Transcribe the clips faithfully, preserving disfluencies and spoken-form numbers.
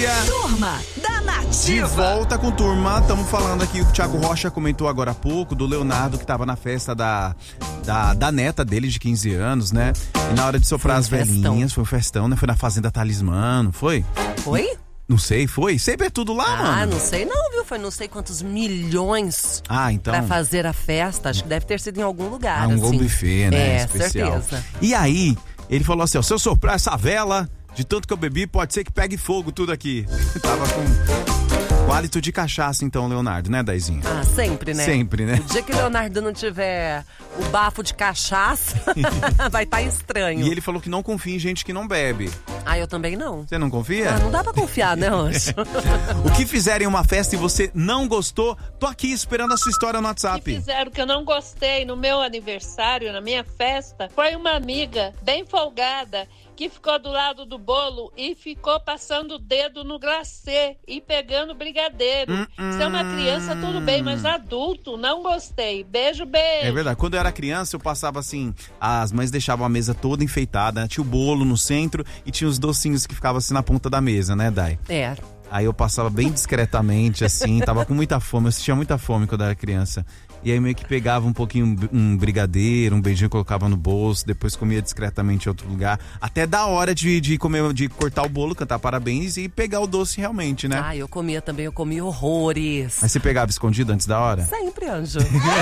dia. Turma da Nativa. De volta com turma, estamos falando aqui, o Thiago Rocha comentou agora há pouco do Leonardo que estava na festa da, da, da neta dele de quinze anos, né? E na hora de soprar as velhinhas, foi um festão, né? Foi na Fazenda Talismã, não foi? Foi? Não sei, foi? Sempre é tudo lá, ah, mano. Ah, não sei não, viu? Foi não sei quantos milhões ah, então... pra fazer a festa. Acho que deve ter sido em algum lugar, ah, um assim. bom buffet, né? É, especial. certeza. E aí, ele falou assim, ó, se eu soprar essa vela, de tanto que eu bebi, pode ser que pegue fogo tudo aqui. Tava com... O hálito de cachaça, então, Leonardo, né, Daizinho? Ah, sempre, né? Sempre, né? O dia que o Leonardo não tiver o bafo de cachaça, vai estar tá estranho. E ele falou que não confia em gente que não bebe. Ah, eu também não. Você não confia? Ah, não dá pra confiar, né, Anjo? O que fizeram em uma festa e você não gostou, tô aqui esperando a sua história no WhatsApp. O que fizeram que eu não gostei no meu aniversário, na minha festa, foi uma amiga bem folgada que ficou do lado do bolo e ficou passando o dedo no glacê e pegando brigadeiro. Hum, hum. Se é uma criança, tudo bem, mas adulto, não gostei. Beijo, beijo. É verdade. Quando eu era criança, eu passava assim, as mães deixavam a mesa toda enfeitada, né? Tinha o bolo no centro e tinha os docinhos que ficavam assim na ponta da mesa, né, Dai? É. Aí eu passava bem discretamente, assim, tava com muita fome, eu tinha muita fome quando eu era criança. E aí meio que pegava um pouquinho, um brigadeiro, um beijinho, colocava no bolso, depois comia discretamente em outro lugar. Até da hora de, de comer, de cortar o bolo, cantar parabéns e pegar o doce realmente, né? Ah, eu comia também, eu comia horrores. Mas você pegava escondido antes da hora? Sempre, Anjo.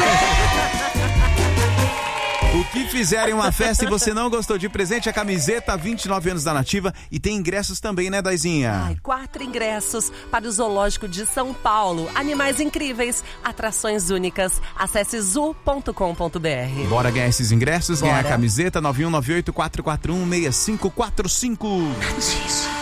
O que fizeram em uma festa e você não gostou de presente? A camiseta vinte e nove anos da Nativa e tem ingressos também, né, Daizinha? Ai, quatro ingressos para o Zoológico de São Paulo. Animais incríveis, atrações únicas. Acesse zoo ponto com ponto br. Bora ganhar esses ingressos, Bora. ganhar a camiseta nove um nove oito quatro quatro um seis cinco quatro cinco. Nativa.